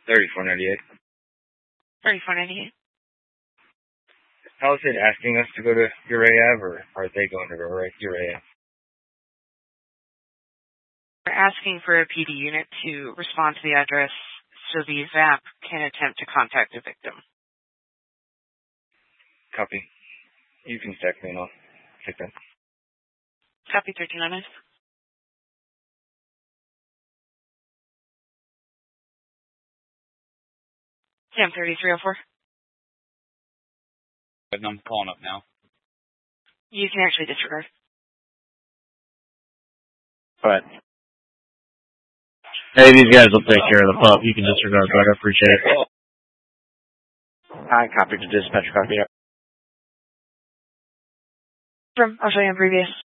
3498. 3498. How is it asking us to go to URAV, or are they going to URAV? We're asking for a PD unit to respond to the address so the VAP can attempt to contact the victim. Copy. You can stack me and I'll take that. Copy 1309. Sam 3304. I'm calling up now. You can actually disregard. Alright. Hey, these guys will take care of the pup. You can disregard, but I appreciate it. I copied to dispatch, copy. I'll show you on previous.